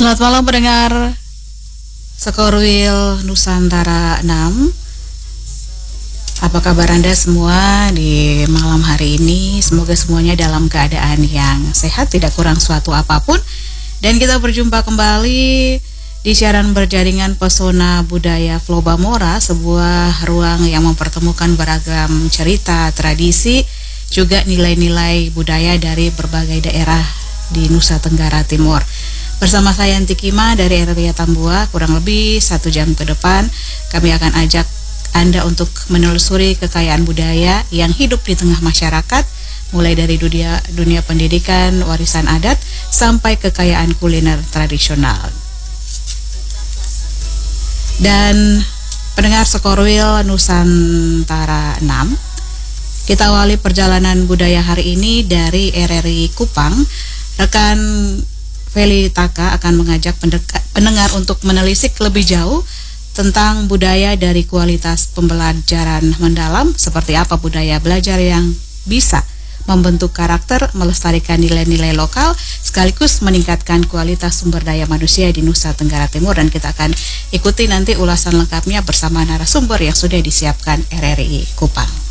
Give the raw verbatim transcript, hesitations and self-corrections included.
Selamat malam pendengar Sekorwil Nusantara enam. Apa kabar Anda semua di malam hari ini? Semoga semuanya dalam keadaan yang sehat, tidak kurang suatu apapun. Dan kita berjumpa kembali di siaran berjaringan Pesona Budaya Flobamora, sebuah ruang yang mempertemukan beragam cerita, tradisi, juga nilai-nilai budaya dari berbagai daerah di Nusa Tenggara Timur. Bersama saya Yanti Kima dari R R I Tambua, kurang lebih satu jam ke depan kami akan ajak Anda untuk menelusuri kekayaan budaya yang hidup di tengah masyarakat, mulai dari dunia, dunia pendidikan, warisan adat, sampai kekayaan kuliner tradisional. Dan pendengar Sekorwil Nusantara enam, kita awali perjalanan budaya hari ini dari R R I Kupang. Rekan Feli Taka akan mengajak pendengar untuk menelisik lebih jauh tentang budaya dari kualitas pembelajaran mendalam, seperti apa budaya belajar yang bisa membentuk karakter, melestarikan nilai-nilai lokal, sekaligus meningkatkan kualitas sumber daya manusia di Nusa Tenggara Timur. Dan kita akan ikuti nanti ulasan lengkapnya bersama narasumber yang sudah disiapkan R R I Kupang.